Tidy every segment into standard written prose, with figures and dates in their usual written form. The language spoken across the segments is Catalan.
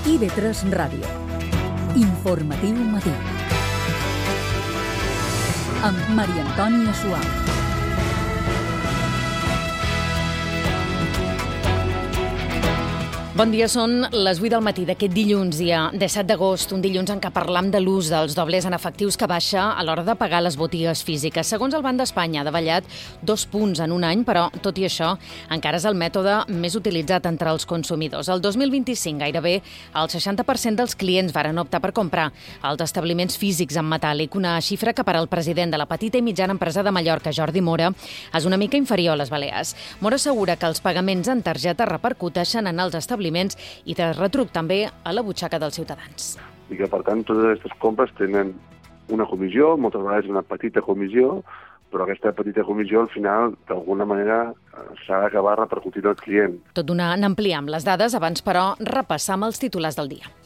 IB3 Ràdio. Informatiu matí. Amb Maria Antònia Suau. Bon dia, són les 8 del matí d'aquest dilluns, dia 17 d'agost, un dilluns en què parlam de l'ús dels dobles en efectius que baixa a l'hora de pagar les botigues físiques. Segons el Banc d'Espanya, ha davallat 2 punts en un any, però, tot i això, encara és el mètode més utilitzat entre els consumidors. El 2025, gairebé el 60% dels clients varen optar per comprar als establiments físics en metàl·lic, una xifra que per al president de la petita i mitjana empresa de Mallorca, Jordi Mora, és una mica inferior a les Balears. Mora assegura que els pagaments en targeta repercuteixen en els establiments i de retruc també a la butxaca dels ciutadans. I que, per tant, totes aquestes compres tenen una comissió, moltes vegades una petita comissió, però aquesta petita comissió, al final, d'alguna manera, s'ha d'acabar repercutint al client. Tot donant a ampliar amb les dades, abans, però, repassar amb els titulars del dia.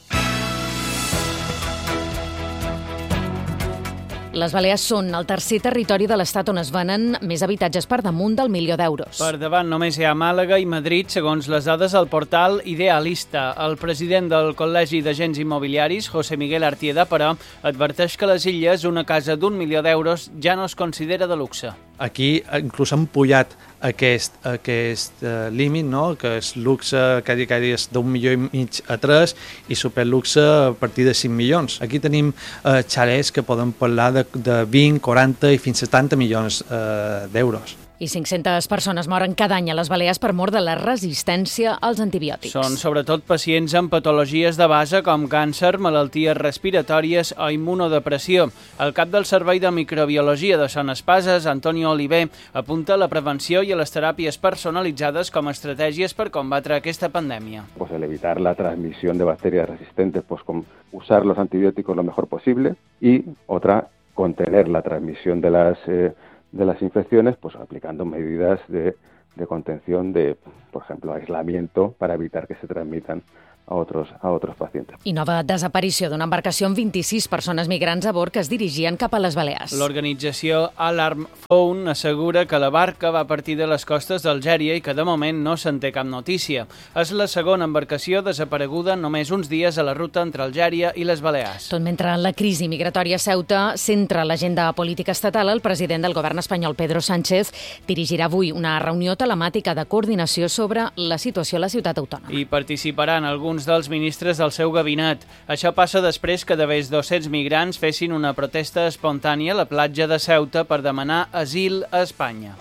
Les Balears són el tercer territori de l'Estat on es venen més habitatges per damunt del milió d'euros. Per davant només hi ha Màlaga i Madrid, segons les dades del portal Idealista. El president del Col·legi d'Agents Immobiliaris, José Miguel Artieda, però, adverteix que a les Illes una casa d'1 milió d'euros ja no es considera de luxe. Aquí inclús han pujat aquest límit, no? Que és luxe que és d'1,5 milió a 3 i superluxe a partir de 5 milions. Aquí tenim xalets que poden parlar de 20, 40 i fins a 70 milions d'euros. I 500 persones moren cada any a les Balears per mort de la resistència als antibiòtics. Són sobretot pacients amb patologies de base com càncer, malalties respiratòries o immunodepressió. El cap del Servei de Microbiologia de Son Espases, Antonio Oliver, apunta a la prevenció i a les teràpies personalitzades com a estratègies per combatre aquesta pandèmia. El evitar la transmisión de bacterias resistentes, con usar los antibióticos lo mejor posible, y otra, contener la transmisión de las infecciones, aplicando medidas de contención por ejemplo, aislamiento para evitar que se transmitan a otros pacientes. I nova desaparició d'una embarcació amb 26 persones migrants a bord que es dirigien cap a les Balears. L'organització Alarm Phone assegura que la barca va partir de les costes d'Algèria i que de moment no se'n té cap notícia. És la segona embarcació desapareguda en només uns dies a la ruta entre Algèria i les Balears. Tot mentre la crisi migratòria a Ceuta centra l'agenda política estatal, el president del govern espanyol, Pedro Sánchez, dirigirà avui una reunió telemàtica de coordinació sobre la situació a la ciutat autònoma. I participaran alguns dels ministres del seu gabinet. Això passa després que d'haver 200 migrants fessin una protesta espontània a la platja de Ceuta per demanar asil a Espanya.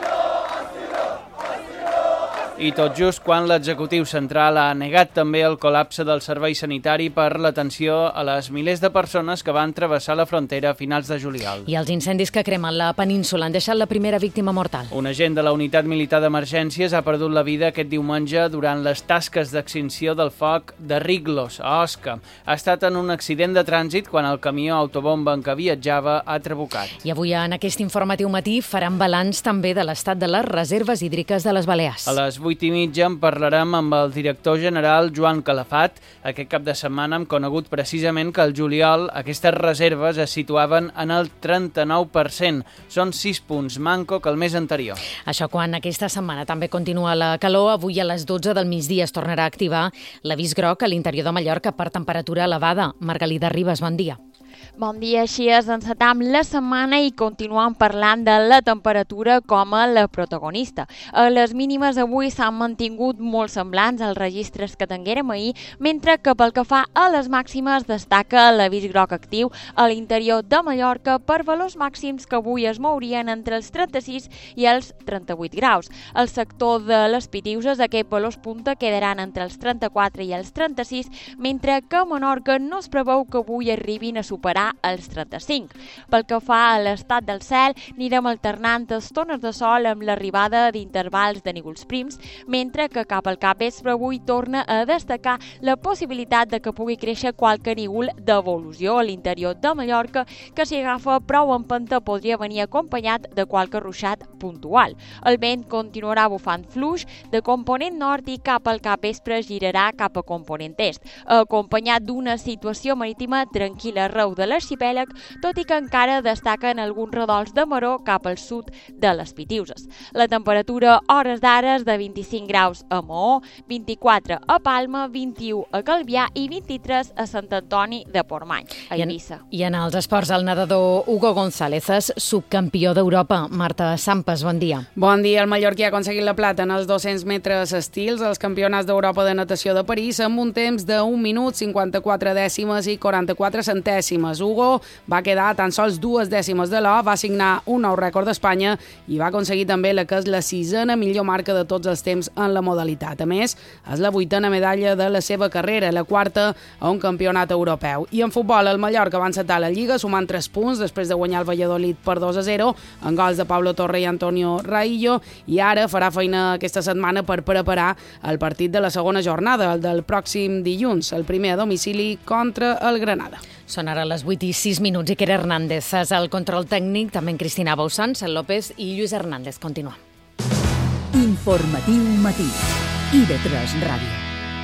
I tot just quan l'executiu central ha negat també el col·lapse del servei sanitari per l'atenció a les milers de persones que van travessar la frontera a finals de juliol. I els incendis que cremen la península han deixat la primera víctima mortal. Un agent de la Unitat Militar d'Emergències ha perdut la vida aquest diumenge durant les tasques d'extinció del foc de Riglos, a Osca. Ha estat en un accident de trànsit quan el camió autobomba en què viatjava ha trabucat. I avui en aquest informatiu matí faran balanç també de l'estat de les reserves hídriques de les Balears. A les 8:30 en parlarem amb el director general Joan Calafat. Aquest cap de setmana hem conegut precisament que al juliol aquestes reserves es situaven en el 39%. Són 6 punts manco que el mes anterior. Això quan aquesta setmana també continua la calor. Avui a les 12 del migdia es tornarà a activar l'avís groc a l'interior de Mallorca per temperatura elevada. Margalida Ribas, bon dia. Bon dia, així és, encetam la setmana i continuem parlant de la temperatura com a la protagonista. Les mínimes avui s'han mantingut molt semblants als registres que tinguérem ahir, mentre que pel que fa a les màximes destaca l'avís groc actiu a l'interior de Mallorca per valors màxims que avui es mourien entre els 36 i els 38 graus. El sector de les Pitiuses, aquests valors punta quedaran entre els 34 i els 36, mentre que a Menorca no es preveu que avui arribin a superar els 35. Pel que fa a l'estat del cel, anirem alternant estones de sol amb l'arribada d'intervals de núvols prims, mentre que cap al capvespre avui torna a destacar la possibilitat de que pugui créixer qualque núvol d'evolució a l'interior de Mallorca, que si agafa prou empenta podria venir acompanyat de qualque ruixat puntual. El vent continuarà bufant fluix de component nord i cap al capvespre girarà cap a component est, acompanyat d'una situació marítima tranquil·la arreu de l'arxipèlag, tot i que encara destaquen alguns redols de maror cap al sud de les Pitiuses. La temperatura a hores d'ara és de 25 graus a Maó, 24 a Palma, 21 a Calvià i 23 a Sant Antoni de Portmany, a Eivissa. I en els esports, el nedador Hugo González és subcampió d'Europa. Marta Sampas, bon dia. Bon dia. El mallorquí ha aconseguit la plata en els 200 metres estils als Campionats d'Europa de Natació de París amb un temps de 1 minut, 54 dècimes i 44 centèsimes. Hugo va quedar a tan sols 2 dècimes de l'or, va signar un nou rècord d'Espanya i va aconseguir també la que és la 6a millor marca de tots els temps en la modalitat. A més, és la 8a medalla de la seva carrera, la 4a a un campionat europeu. I en futbol, el Mallorca va encetar la Lliga sumant 3 punts després de guanyar el Valladolid per 2-0 en gols de Pablo Torre i Antonio Raillo, i ara farà feina aquesta setmana per preparar el partit de la segona jornada, el del pròxim dilluns, el primer a domicili contra el Granada. Són ara les 8:06 i Iker Hernández és el control tècnic, també en Cristina Bausán, Cel López i Lluís Hernández. Continua. Informatiu matí. IB3 Ràdio.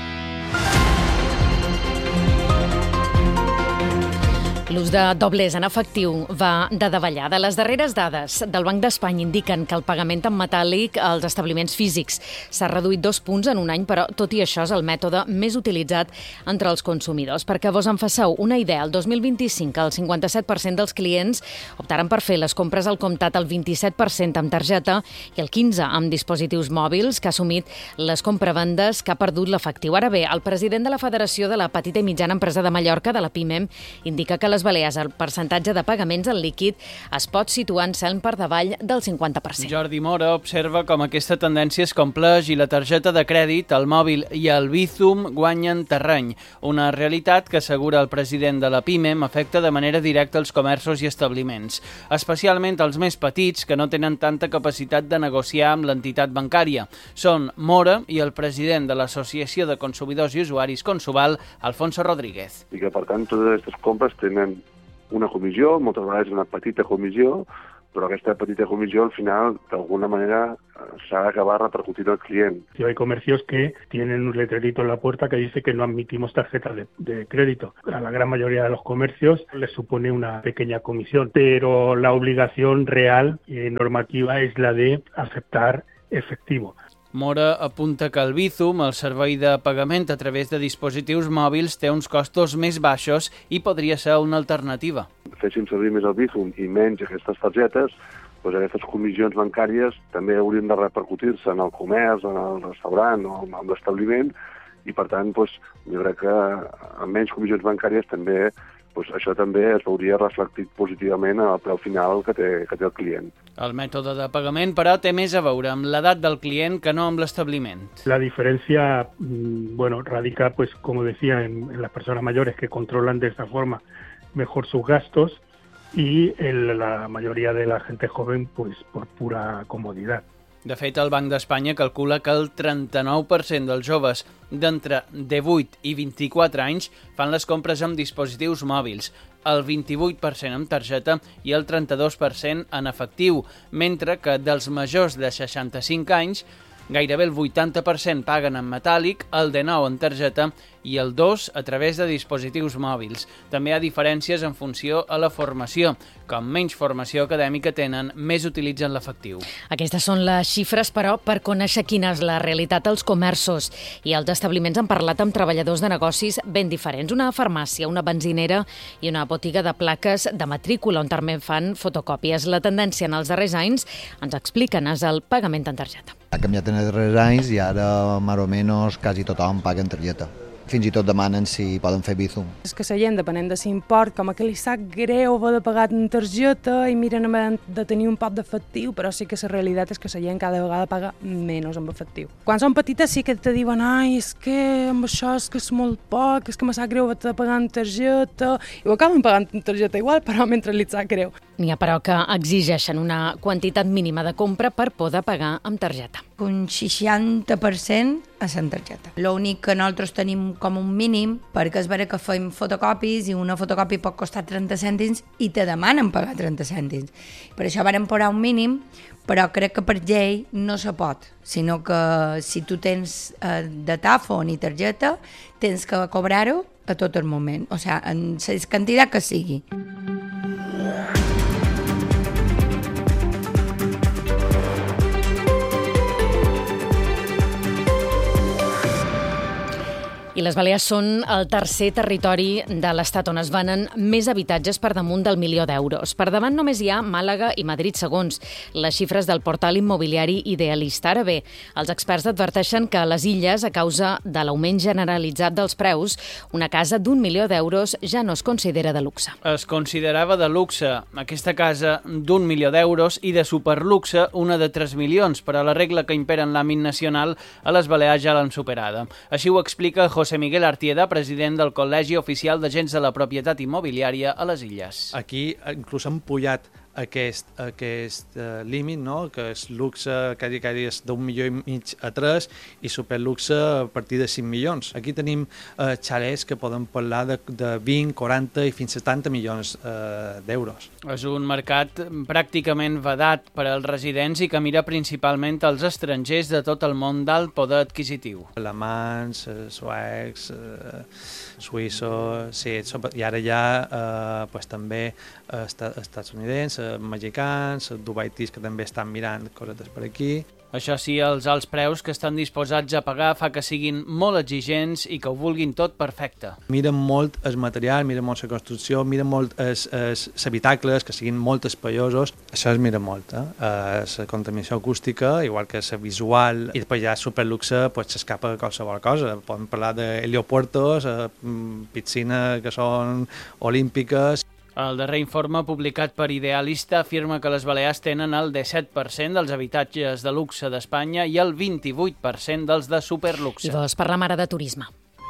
L'ús de doblers en efectiu va de davallada. Les darreres dades del Banc d'Espanya indiquen que el pagament en metàl·lic als establiments físics s'ha reduït 2 punts en un any, però tot i això és el mètode més utilitzat entre els consumidors. Perquè vos en faceu una idea, el 2025 el 57% dels clients optaren per fer les compres al comptat, el 27% amb targeta i el 15% amb dispositius mòbils, que ha assumit les compravendes que ha perdut l'efectiu. Ara bé, el president de la Federació de la Petita i Mitjana Empresa de Mallorca, de la PIMEM, indica que les Balears el percentatge de pagaments en líquid es pot situar en cel per davall del 50%. Jordi Mora observa com aquesta tendència es compleix i la targeta de crèdit, el mòbil i el Bizum guanyen terreny. Una realitat que, assegura el president de la PIMEM, afecta de manera directa els comerços i establiments, especialment els més petits que no tenen tanta capacitat de negociar amb l'entitat bancària. Són Mora i el president de l'Associació de Consumidors i Usuaris Consuval, Alfonso Rodríguez. I que, per tant, totes aquestes compres tenen una comissió, moltes vegades una petita comissió, però aquesta petita comissió al final d'alguna manera s'ha d'acabar repercutint al client. Hay comercios que tienen un letrerito en la puerta que dice que no admitimos tarjetas de crédito. A la gran mayoría de los comercios les supone una pequeña comisión, pero la obligación real normativa es la de aceptar efectivo. Mora apunta que el Bizum, el servei de pagament a través de dispositius mòbils, té uns costos més baixos i podria ser una alternativa. Féssim servir més el Bizum i menys aquestes targetes, doncs aquestes comissions bancàries també haurien de repercutir-se en el comerç, en el restaurant o en l'establiment, i per tant jo crec que amb menys comissions bancàries també això també es veuria reflectit positivament en el preu final que té el client. El mètode de pagament, però, té més a veure amb l'edat del client que no amb l'establiment. La diferencia, radica, como decía, en las personas mayores que controlan de esta forma mejor sus gastos y en la mayoría de la gente joven, por pura comodidad. De fet, el Banc d'Espanya calcula que el 39% dels joves d'entre 18 i 24 anys fan les compres amb dispositius mòbils, el 28% amb targeta i el 32% en efectiu, mentre que dels majors de 65 anys gairebé el 80% paguen en metàl·lic, el 19% en targeta i el 2% a través de dispositius mòbils. També hi ha diferències en funció a la formació. Com menys formació acadèmica tenen, més utilitzen l'efectiu. Aquestes són les xifres, però, per conèixer quina és la realitat als comerços. I els establiments han parlat amb treballadors de negocis ben diferents. Una farmàcia, una benzinera i una botiga de plaques de matrícula, on també fan fotocòpies. La tendència en els darrers anys, ens expliquen, és el pagament en targeta. Ha canviat en els darrers anys i ara, més o menys, quasi tothom paga en targeta. Fins i tot demanen si poden fer Bizum. És que la gent, depenent de l'import, com que li sap greu haver de pagar en targeta i miren de tenir un poc d'efectiu, però sí que la realitat és que la gent cada vegada paga menys amb efectiu. Quan són petites sí que te diuen és que amb això és que és molt poc, és que me sap greu haver de pagar en targeta, i ho acaben pagant en targeta igual, però mentre li sap greu. N'hi ha, però, que exigeixen una quantitat mínima de compra per poder pagar amb targeta. Un 60% a la targeta. L'únic que nosaltres tenim com un mínim, perquè és vera que fem fotocopis i una fotocòpia pot costar 30 cèntims i te demanen pagar 30 cèntims. Per això vam posar un mínim, però crec que per llei no se pot, sinó que si tu tens datàfon i targeta, tens que cobrar-ho a tot el moment, o sigui, en la quantitat que sigui. I les Balears són el tercer territori de l'Estat on es venen més habitatges per damunt del 1.000.000 d'euros. Per davant només hi ha Màlaga i Madrid, segons les xifres del portal immobiliari Idealista. Ara bé, els experts adverteixen que a les illes, a causa de l'augment generalitzat dels preus, una casa d'1.000.000 d'euros ja no es considera de luxe. Es considerava de luxe aquesta casa d'1.000.000 d'euros i de superluxe una de 3 milions, però la regla que impera en l'àmbit nacional a les Balears ja l'han superada. Així ho explica José Miguel Artieda, president del Col·legi Oficial d'Agents de la Propietat Immobiliària a les Illes. Aquí inclús han pujat aquest límit, no? Que és luxe, cada dia és d'1,5 milions a 3 i superluxe a partir de 5 milions. Aquí tenim xalets que poden parlar de 20, 40 i fins a 70 milions d'euros. És un mercat pràcticament vedat per als residents i que mira principalment als estrangers de tot el món d'alt poder adquisitiu. Alemans, suecs, suïssos, sí, i ara ja també estatunidencs, mexicans, dubaitis que també estan mirant cosetes per aquí. Això sí, els alts preus que estan disposats a pagar fa que siguin molt exigents i que ho vulguin tot perfecte. Miren molt el material, miren molt la construcció, miren molt els habitacles, que siguin molt espaiosos. Això es mira molt, la contaminació acústica, igual que la visual, i després ja superluxe s'escapa qualsevol cosa. Podem parlar d'heliopuertos, piscines que són olímpiques. El darrer informe publicat per Idealista afirma que les Balears tenen el 17% dels habitatges de luxe d'Espanya i el 28% dels de superluxe. I dos, parlem ara de turisme.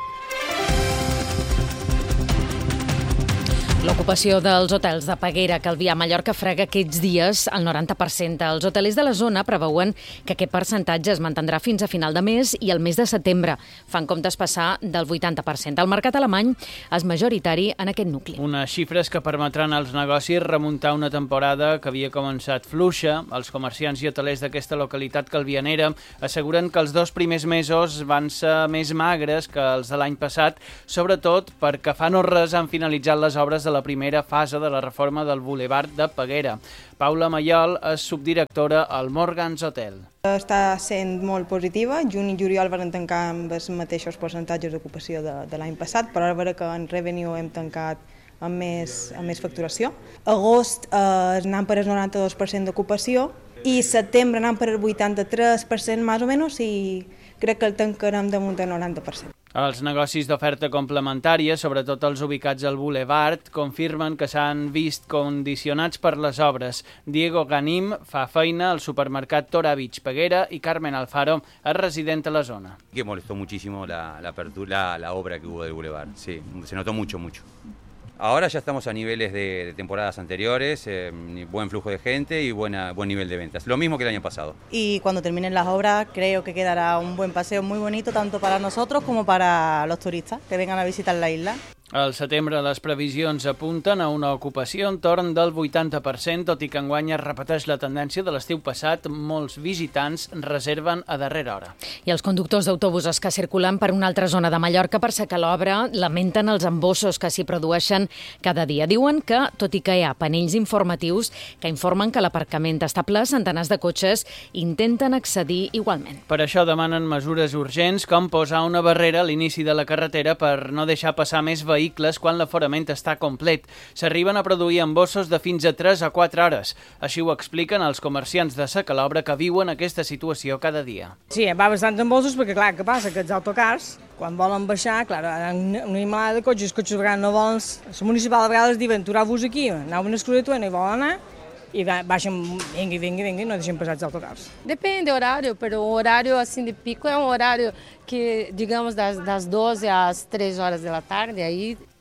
L'ocupació dels hotels de Peguera, Calvià, Mallorca frega aquests dies el 90%. Els hotelers de la zona preveuen que aquest percentatge es mantindrà fins a final de mes i el mes de setembre. Fan comptes passar del 80%. El mercat alemany és majoritari en aquest nucli. Unes xifres que permetran als negocis remuntar una temporada que havia començat fluixa. Els comerciants i hotelers d'aquesta localitat calvianera asseguren que els 2 primers mesos van ser més magres que els de l'any passat, sobretot perquè fa no res han finalitzat les obres de la primera fase de la reforma del Boulevard de Peguera. Paula Mayol és subdirectora al Morgans Hotel. Està sent molt positiva. Juny i juliol van tancar amb els mateixos percentatges d'ocupació de l'any passat, però ara veure que en revenue hem tancat amb més facturació. Agost anant per el 92% d'ocupació i setembre anant per el 83% més o menys i crec que el tancarem damunt del 90%. Els negocis d'oferta complementària, sobretot els ubicats al Boulevard, confirmen que s'han vist condicionats per les obres. Diego Ganim fa feina al supermercat Toravich Peguera i Carmen Alfaro és resident a la zona. Que molestó muchísimo la apertura, la obra que hubo del Boulevard. Sí, se notó mucho. Ahora ya estamos a niveles de temporadas anteriores, buen flujo de gente y buen nivel de ventas. Lo mismo que el año pasado. Y cuando terminen las obras creo que quedará un buen paseo muy bonito tanto para nosotros como para los turistas que vengan a visitar la isla. Al setembre les previsions apunten a una ocupació entorn del 80%, tot i que enguany es repeteix la tendència de l'estiu passat, molts visitants reserven a darrera hora. I els conductors d'autobusos que circulen per una altra zona de Mallorca per secar l'obra lamenten els embossos que s'hi produeixen cada dia. Diuen que, tot i que hi ha panells informatius que informen que l'aparcament està ple, centenars de cotxes intenten accedir igualment. Per això demanen mesures urgents com posar una barrera a l'inici de la carretera per no deixar passar més vehicles quan l'aforament està complet. S'arriben a produir embossos de fins a 3 a 4 hores. Així ho expliquen els comerciants de Secalobra que viuen aquesta situació cada dia. Sí, va bastant embossos perquè, clar, què passa? Que els autocars, quan volen baixar, clar, hi ha una animalada de cotxes, a vegades no volen... La municipal a vegades diuen, atureu-vos aquí, aneu una exclusió, no hi volen anar, y baixen, venga, y no deixen passar els autocars. Depende do horário, pero o horário assim de pico é um horário que, digamos, das 12 às 3 horas da tarde, aí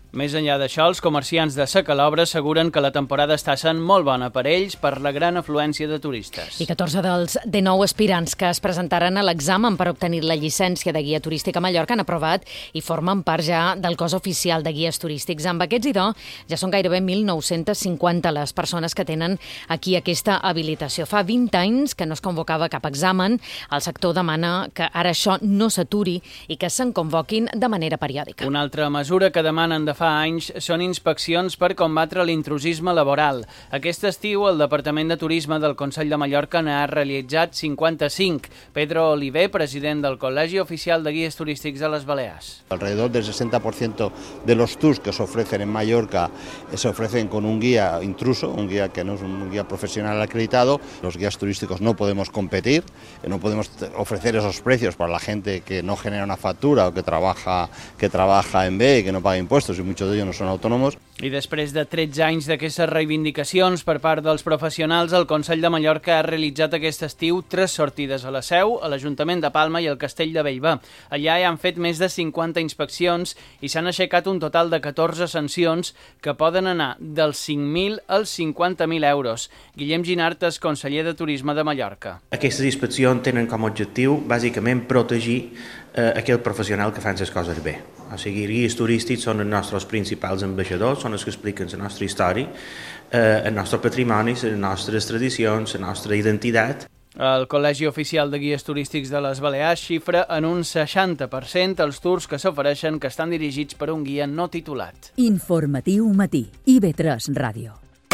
Més enllà d'això, els comerciants de Sa Calobra asseguren que la temporada està sent molt bona per ells per la gran afluència de turistes. I 14 dels 19 aspirants que es presentaren a l'examen per obtenir la llicència de guia turística a Mallorca han aprovat i formen part ja del cos oficial de guies turístics. Amb aquests, idò, ja són gairebé 1.950 les persones que tenen aquí aquesta habilitació. Fa 20 anys que no es convocava cap examen. El sector demana que ara això no s'aturi i que se'n convoquin de manera periòdica. Una altra mesura que demanen de fa anys són inspeccions per combatre l'intrusisme laboral. Aquest estiu, el Departament de Turisme del Consell de Mallorca n'ha realitzat 55. Pedro Oliver, president del Col·legi Oficial de Guías Turístics de les Balears. Alrededor del 60% de los tours que se ofrecen en Mallorca se ofrecen con un guía intruso, un guía que no es un guía profesional acreditado. Los guías turísticos no podemos competir, no podemos ofrecer esos precios para la gente que no genera una factura o que trabaja en B y que no paga impuestos, y muchos de ellos no són autònoms. I després de 13 anys d'aquestes reivindicacions per part dels professionals, el Consell de Mallorca ha realitzat aquest estiu 3 sortides a la Seu, a l'Ajuntament de Palma i al Castell de Bellver. Allà hi han fet més de 50 inspeccions i s'han aixecat un total de 14 sancions que poden anar dels 5.000 als 50.000 euros. Guillem Ginart és conseller de Turisme de Mallorca. Aquestes inspeccions tenen com a objectiu, bàsicament, protegir aquell professional que fan les coses bé. O sigui, guies turístics són els nostres principals ambaixadors, són els que expliquen la nostra història, el nostre patrimoni, les nostres tradicions, la nostra identitat. El Col·legi Oficial de Guies Turístics de les Balears xifra en un 60% els tours que s'ofereixen que estan dirigits per un guia no titulat. Informatiu matí, IB3 Ràdio.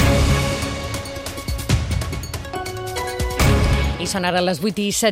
I són ara les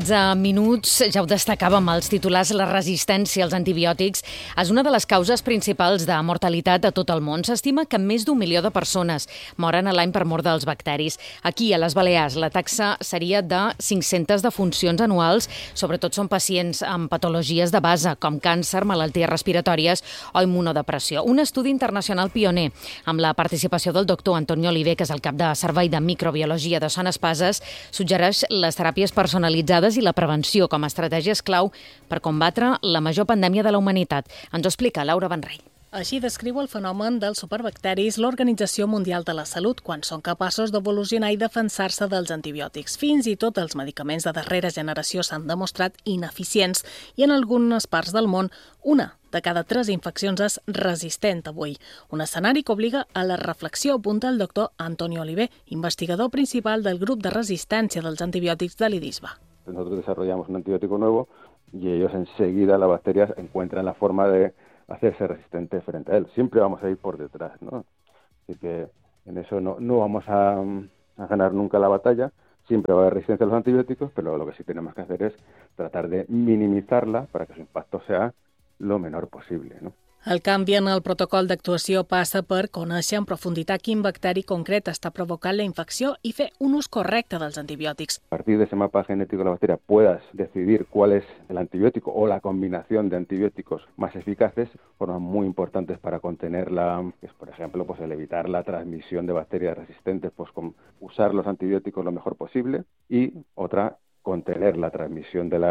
8:16. Ja ho destacàvem als titulars, la resistència als antibiòtics és una de les causes principals de mortalitat a tot el món. S'estima que més d'1 milió de persones moren a l'any per mort dels bacteris. Aquí, a les Balears, la taxa seria de 500 defuncions anuals. Sobretot són pacients amb patologies de base, com càncer, malalties respiratòries o immunodepressió. Un estudi internacional pioner, amb la participació del doctor Antonio Oliver, que és el cap de Servei de Microbiologia de Son Espases, suggereix les teràpies personalitzades i la prevenció com a estratègies clau per combatre la major pandèmia de la humanitat. Ens ho explica Laura Benrell. Així descriu el fenomen dels superbacteris l'Organització Mundial de la Salut quan són capaços d'evolucionar i defensar-se dels antibiòtics. Fins i tot els medicaments de darrera generació s'han demostrat ineficients i en algunes parts del món una de cada 3 infeccions és resistent avui. Un escenari que obliga a la reflexió, apunta el doctor Antonio Oliver, investigador principal del grup de resistència dels antibiòtics de l'IDISBA. Nosotros desarrollamos un antibiótico nuevo y ellos enseguida, las bacterias, encuentran la forma de hacerse resistente frente a él. Siempre vamos a ir por detrás, ¿no? Así que en eso no vamos a ganar nunca la batalla. Siempre va a haber resistencia a los antibióticos, pero lo que sí tenemos que hacer es tratar de minimizarla para que su impacto sea lo menor posible, ¿no? El canvi en el protocol d'actuació passa per conèixer en profunditat quin bacteri concret està provocant la infecció i fer un ús correcte dels antibiòtics. A partir de ese mapa genético de la bacteria puedas decidir cuál es el antibiótico o la combinación de antibióticos más eficaces, formas muy importantes para contenerla, que es, por ejemplo, pues el evitar la transmisión de bacterias resistentes, pues con usar los antibióticos lo mejor posible, y otra, contener la transmisión de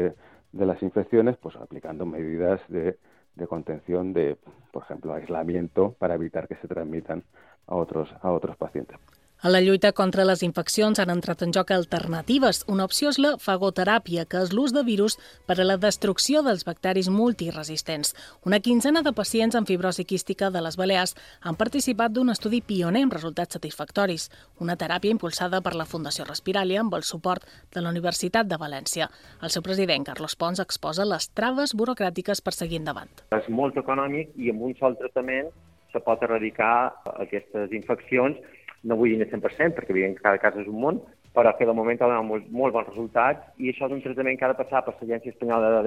las infecciones, pues aplicando medidas de contención, de, por ejemplo, aislamiento para evitar que se transmitan a otros pacientes. A la lluita contra les infeccions han entrat en joc alternatives. Una opció és la fagoteràpia, que és l'ús de virus per a la destrucció dels bacteris multiresistents. Una quinzena de pacients amb fibrosi quística de les Balears han participat d'un estudi pioner amb resultats satisfactoris, una teràpia impulsada per la Fundació Respiralia amb el suport de la Universitat de València. El seu president, Carlos Pons, exposa les traves burocràtiques per seguir endavant. És molt econòmic i amb un sol tractament se pot erradicar aquestes infeccions. No vull dir el 100%, perquè evidentment cada cas és un món, però que de moment ha donat molt bons resultats i això és un tractament que ha de passar per l'Agència Espanyola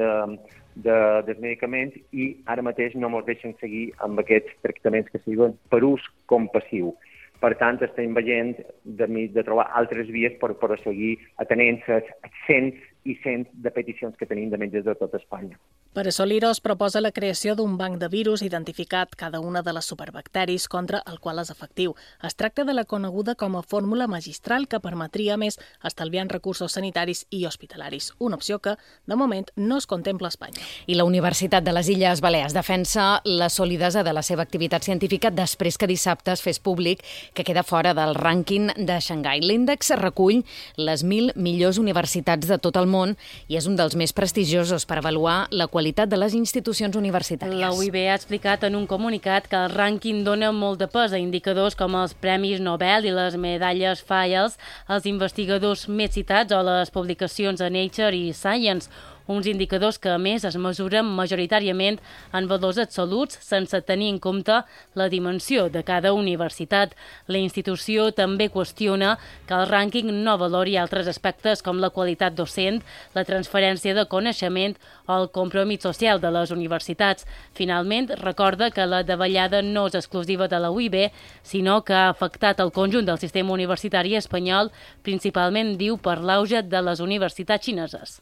dels Medicaments i ara mateix no ens deixen seguir amb aquests tractaments que siguin per ús compassiu. Per tant, estem veient de trobar altres vies per seguir atenent les cents i cents de peticions que tenim de metges de tot Espanya. Per assolir-ho, es proposa la creació d'un banc de virus identificat cada una de les superbacteris contra el qual és efectiu. Es tracta de la coneguda com a fórmula magistral que permetria, més, estalviar recursos sanitaris i hospitalaris, una opció que, de moment, no es contempla a Espanya. I la Universitat de les Illes Balears defensa la solidesa de la seva activitat científica després que dissabte es fes públic que queda fora del rànquing de Xangai. L'índex recull les 1.000 millors universitats de tot el món i és un dels més prestigiosos per avaluar la qualitat de les institucions universitàries. La UIB ha explicat en un comunicat que el rànquing dona molt de pes a indicadors com els Premis Nobel i les medalles Fields, els investigadors més citats o les publicacions a Nature i Science, uns indicadors que, a més, es mesuren majoritàriament en valors absoluts sense tenir en compte la dimensió de cada universitat. La institució també qüestiona que el rànquing no valori altres aspectes com la qualitat docent, la transferència de coneixement o el compromís social de les universitats. Finalment, recorda que la davallada no és exclusiva de la UIB, sinó que ha afectat el conjunt del sistema universitari espanyol, principalment, diu, per l'auge de les universitats xineses.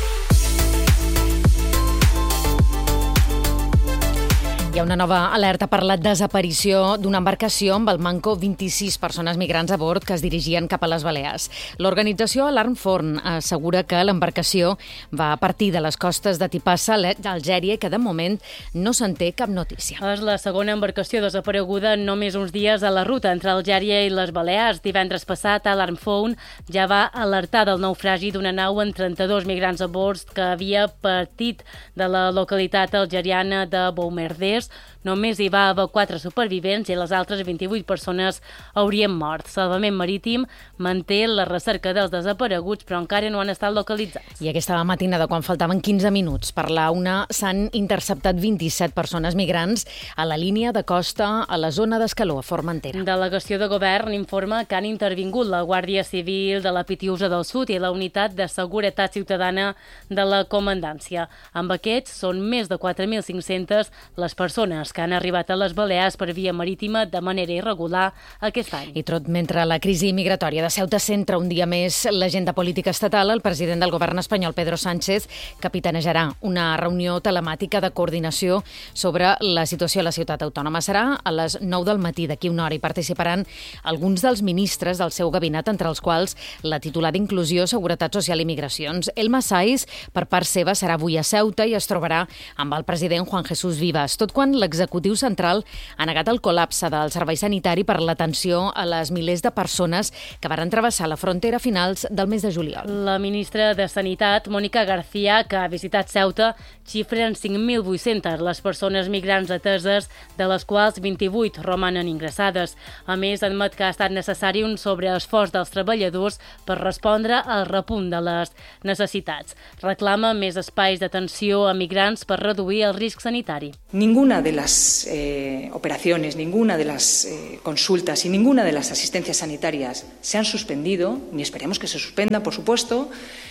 Hi ha una nova alerta per la desaparició d'una embarcació amb al manco 26 persones migrants a bord que es dirigien cap a les Balears. L'organització Alarm Phone assegura que l'embarcació va partir de les costes de Tipassa, Algèria, i que de moment no se'n té cap notícia. És la segona embarcació desapareguda en només uns dies a la ruta entre Algèria i les Balears. Divendres passat, Alarm Phone ja va alertar del naufragi d'una nau amb 32 migrants a bord que havia partit de la localitat algeriana de Boumerdès. Només hi va haver 4 supervivents i les altres 28 persones haurien mort. Salvament Marítim manté la recerca dels desapareguts, però encara no han estat localitzats. I aquesta matinada, quan faltaven 15 minuts per la 1, s'han interceptat 27 persones migrants a la línia de costa a la zona d'Escaló, a Formentera. Delegació de govern informa que han intervingut la Guàrdia Civil de la Pitiusa del Sud i la Unitat de Seguretat Ciutadana de la Comandància. Amb aquests són més de 4.500 les persones que han arribat a les Balears per via marítima de manera irregular aquest any. I tot mentre la crisi migratòria de Ceuta centra un dia més l'agenda política estatal, el president del govern espanyol, Pedro Sánchez, capitanejarà una reunió telemàtica de coordinació sobre la situació a la ciutat autònoma. Serà a les 9 del matí, d'aquí una hora, i participaran alguns dels ministres del seu gabinet, entre els quals la titular d'Inclusió, Seguretat Social i Migracions. Elma Saiz, per part seva, serà avui a Ceuta i es trobarà amb el president Juan Jesús Vivas, tot quan l'executiu central ha negat el col·lapse del servei sanitari per l'atenció a les milers de persones que van travessar la frontera a finals del mes de juliol. La ministra de Sanitat, Mònica García, que ha visitat Ceuta, xifra en 5.800 les persones migrants ateses, de les quals 28 romanen ingressades. A més, admet que ha estat necessari un sobreesforç dels treballadors per respondre al repunt de les necessitats. Reclama més espais d'atenció a migrants per reduir el risc sanitari. Ninguna de las operaciones, ninguna de las consultas y ninguna de las asistencias sanitarias se han suspendido, ni esperemos que se suspendan, por supuesto,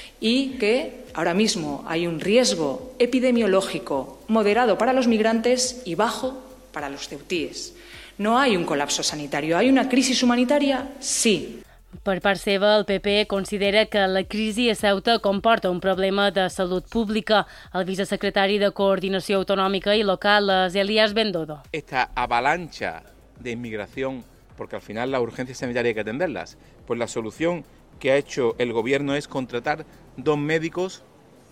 y que ahora mismo hay un riesgo epidemiológico moderado para los migrantes y bajo para los ceutíes. No hay un colapso sanitario, ¿hay una crisis humanitaria? Sí. Per part seva, el PP considera que la crisi a Ceuta comporta un problema de salut pública. El vicesecretari de Coordinació Autonòmica i Local és Elías Bendodo. Esta avalancha de inmigración, porque al final las urgencias sanitarias hay que atenderlas, pues la solución que ha hecho el gobierno es contratar 2 médicos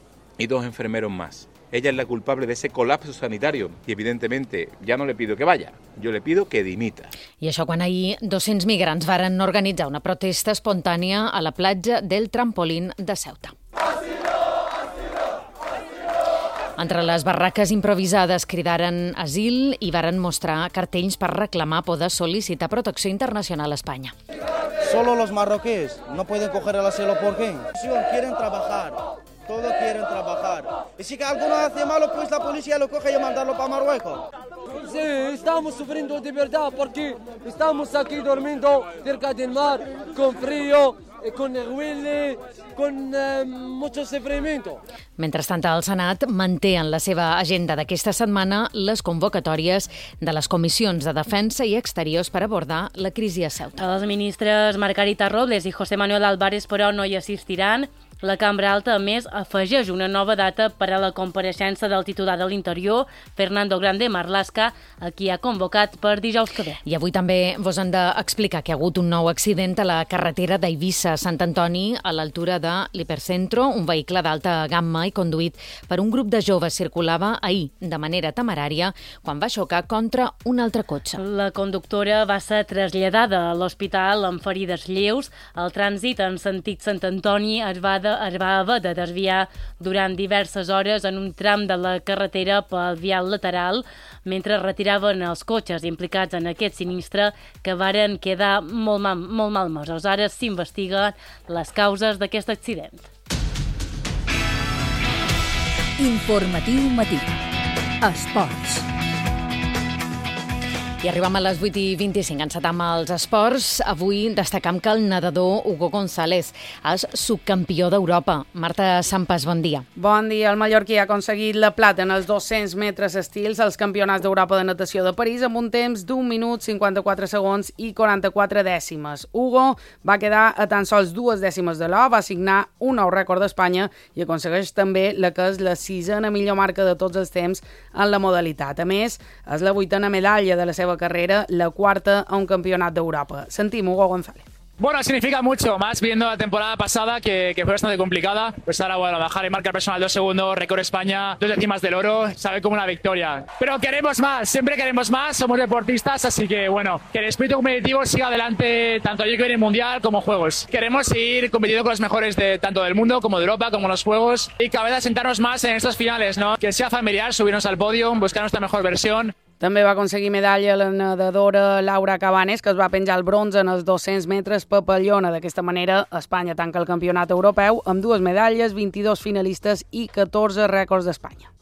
y 2 enfermeros más. Ella es la culpable de ese colapso sanitario y, evidentemente, ja no le pido que vaya, yo le pido que dimita. I això quan ahir 200 migrants varen organitzar una protesta espontània a la platja del Trampolín de Ceuta. Entre les barraques improvisades cridaren asil i varen mostrar cartells per reclamar poder sol·licitar protecció internacional a Espanya. Solo los marroquíes no pueden coger el asilo, ¿por qué? Quieren trabajar. Todos quieren trabajar. Y si alguno hace malo, pues la policía lo coge y mandarlo para Marruecos. Sí, estamos sufriendo de verdad porque estamos aquí durmiendo cerca del mar, con frío, con huele, con mucho sufrimiento. Mentrestant, el Senat manté en la seva agenda d'aquesta setmana les convocatòries de les comissions de defensa i exteriors per abordar la crisi a Ceuta. Els ministres Margarita Robles i José Manuel Álvarez, però, no hi assistiran. La Cambra Alta, a més, afegeix una nova data per a la compareixença del titular de l'Interior, Fernando Grande Marlaska, a qui ha convocat per dijous que ve. I avui també vos han d'explicar que hi ha hagut un nou accident a la carretera d'Eivissa a Sant Antoni, a l'altura de l'Hipercentro. Un vehicle d'alta gamma i conduït per un grup de joves circulava ahir de manera temerària quan va xocar contra un altre cotxe. La conductora va ser traslladada a l'hospital amb ferides lleus. El trànsit en sentit Sant Antoni es va haver de desviar durant diverses hores en un tram de la carretera pel vial lateral mentre retiraven els cotxes implicats en aquest sinistre que varen quedar molt malmesos. Ara s'investiguen les causes d'aquest accident. Informatiu matí. Esports. I arribem a les 8:25, encetam els esports. Avui destacam que el nedador Hugo González és subcampió d'Europa. Marta Sampas, bon dia. Bon dia. El mallorquí ha aconseguit la plata en els 200 metres estils als Campionats d'Europa de natació de París amb un temps d'1 minut, 54 segons i 44 dècimes. Hugo va quedar a tan sols 2 dècimes de l'or, va signar un nou rècord d'Espanya i aconsegueix també la que és la 6a millor marca de tots els temps en la modalitat. A més, és la 8a medalla de la seva carrera, la 4a a un campionat d'Europa. Sentim Hugo González. Bueno, significa mucho, más viendo la temporada pasada que fue bastante complicada. Pues ahora, bueno, bajar en marca personal 2 segundos, récord España, 2 décimas del oro, sabe como una victoria. Pero queremos más, siempre queremos más, somos deportistas, así que, bueno, que el espíritu competitivo siga adelante tanto allí que viene el Mundial como Juegos. Queremos seguir compitiendo con los mejores de tanto del mundo como de Europa, como los Juegos, y cada vez asentarnos más en estos finales, ¿no? Que sea familiar, subirnos al podio, buscar nuestra mejor versión. També va aconseguir medalla la nedadora Laura Cabanes, que es va penjar el bronze en els 200 metres papallona. D'aquesta manera, Espanya tanca el campionat europeu amb 2 medalles, 22 finalistes i 14 rècords d'Espanya.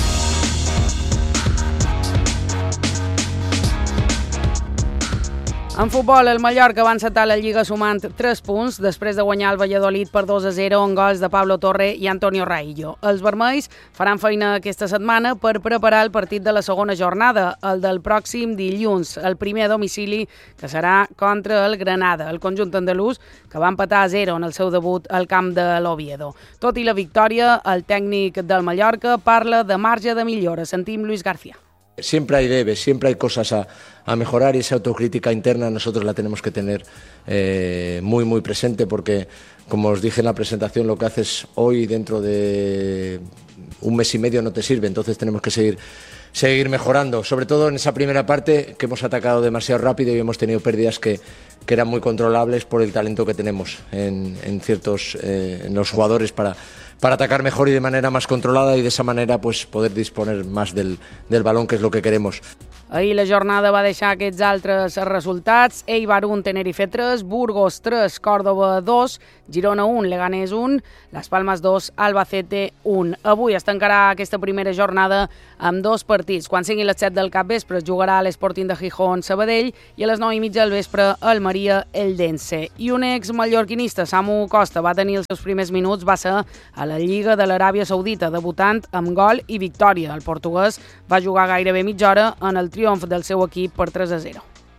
En futbol, el Mallorca va encetar la Lliga sumant 3 punts després de guanyar el Valladolid per 2-0 amb gols de Pablo Torre i Antonio Raillo. Els vermells faran feina aquesta setmana per preparar el partit de la segona jornada, el del pròxim dilluns, el primer a domicili, que serà contra el Granada, el conjunt andalús, que va empatar a 0 en el seu debut al camp de l'Oviedo. Tot i la victòria, el tècnic del Mallorca parla de marge de millora. Sentim Luis García. Siempre hay debes, siempre hay cosas a mejorar y esa autocrítica interna nosotros la tenemos que tener muy presente porque, como os dije en la presentación, lo que haces hoy dentro de un mes y medio no te sirve, entonces tenemos que seguir mejorando, sobre todo en esa primera parte que hemos atacado demasiado rápido y hemos tenido pérdidas que eran muy controlables por el talento que tenemos en los jugadores para atacar mejor y de manera más controlada y de esa manera pues poder disponer más del balón, que es lo que queremos. Ahir la jornada va deixar aquests altres resultats. Eibar 1, Tenerife 3, Burgos 3, Córdoba 2, Girona 1, Leganés 1, Las Palmas 2, Albacete 1. Avui es tancarà aquesta primera jornada amb 2 partits. Quan siguin les 7 del capvespre es jugarà a l'Sporting de Gijón Sabadell i a les 9:30 del vespre Almeria Eldense. I un ex-mallorquinista, Samu Costa, va tenir els seus primers minuts, va ser a la Lliga de l'Aràbia Saudita, debutant amb gol i victòria. El portuguès va jugar gairebé mitja hora en el triomf del seu equip per 3-0.